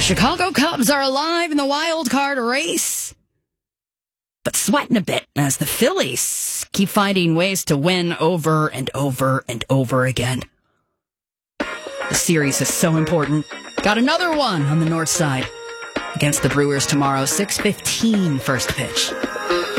Chicago Cubs are alive in the wild card race, but sweating a bit as the Phillies keep finding ways to win over and over and over again. The series is so important. Got another one on the north side against the Brewers tomorrow, 6:15 first pitch.